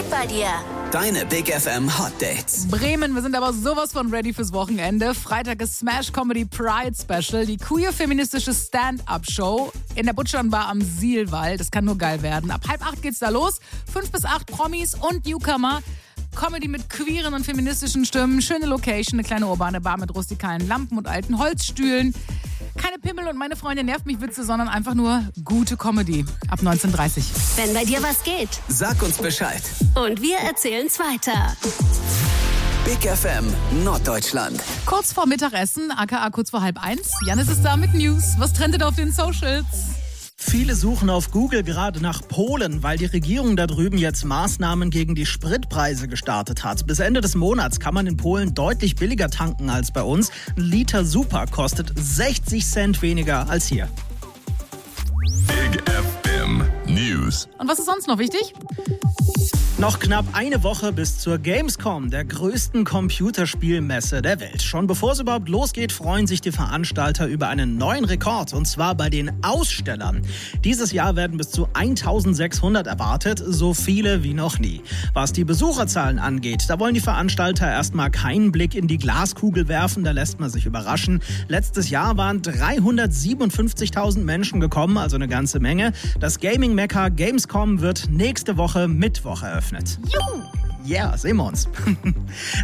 geht bei dir? Deine Big FM Hot Dates. Bremen, wir sind aber sowas von ready fürs Wochenende. Freitag ist Smash Comedy Pride Special, die queer-feministische Stand-Up-Show in der Butchernbar am Sielwall. Das kann nur geil werden. Ab 7:30 geht's da los. 5 bis 8 Promis und Newcomer. Comedy mit queeren und feministischen Stimmen. Schöne Location, eine kleine urbane Bar mit rustikalen Lampen und alten Holzstühlen. Keine Pimmel und meine Freundin nervt mich Witze, sondern einfach nur gute Comedy. Ab 19:30. Wenn bei dir was geht. Sag uns Bescheid. Und wir erzählen's weiter. Big FM Norddeutschland. Kurz vor Mittagessen, aka kurz vor 12:30. Janis ist da mit News. Was trendet auf den Socials? Viele suchen auf Google gerade nach Polen, weil die Regierung da drüben jetzt Maßnahmen gegen die Spritpreise gestartet hat. Bis Ende des Monats kann man in Polen deutlich billiger tanken als bei uns. Ein Liter Super kostet 60 Cent weniger als hier. Big FM News. Und was ist sonst noch wichtig? Noch knapp eine Woche bis zur Gamescom, der größten Computerspielmesse der Welt. Schon bevor es überhaupt losgeht, freuen sich die Veranstalter über einen neuen Rekord, und zwar bei den Ausstellern. Dieses Jahr werden bis zu 1600 erwartet, so viele wie noch nie. Was die Besucherzahlen angeht, da wollen die Veranstalter erstmal keinen Blick in die Glaskugel werfen, da lässt man sich überraschen. Letztes Jahr waren 357.000 Menschen gekommen, also eine ganze Menge. Das Gaming-Mekka Gamescom wird nächste Woche Mittwoch eröffnet. Juhu! Ja, sehen wir uns.